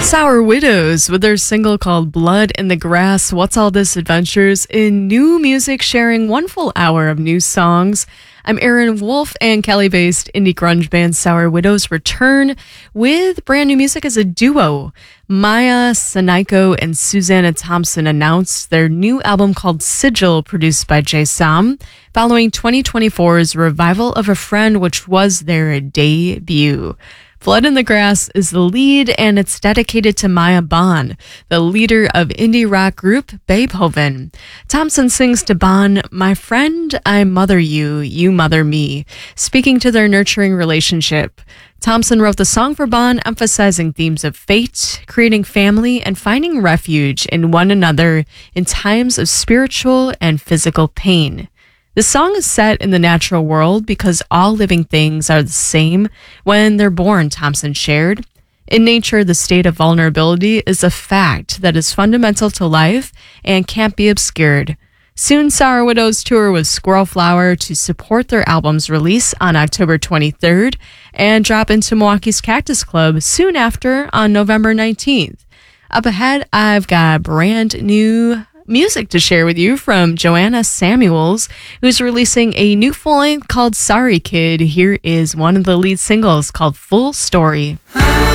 Sour Widows with their single called Blood in the Grass. What's All This Adventures in New Music, sharing one full hour of new songs. I'm Aaron Wolf, and Cali-based indie grunge band Sour Widows return with brand new music as a duo. Maya Sanayko and Susanna Thompson announced their new album called Sigil, produced by Jay Sam, following 2024's revival of A Friend, which was their debut. Blood in the Grass is the lead, and it's dedicated to Maya Bon, the leader of indie rock group Beethoven. Thompson sings to Bon, "My friend, I mother you, you mother me," speaking to their nurturing relationship. Thompson wrote the song for Bon, emphasizing themes of fate, creating family, and finding refuge in one another in times of spiritual and physical pain. The song is set in the natural world because all living things are the same when they're born, Thompson shared. In nature, the state of vulnerability is a fact that is fundamental to life and can't be obscured. Soon, Sour Widows tour with Squirrel Flower to support their album's release on October 23rd and drop into Milwaukee's Cactus Club soon after on November 19th. Up ahead, I've got brand new music to share with you from Joanna Samuels, who's releasing a new full-length called Sorry Kid. Here is one of the lead singles called Full Story.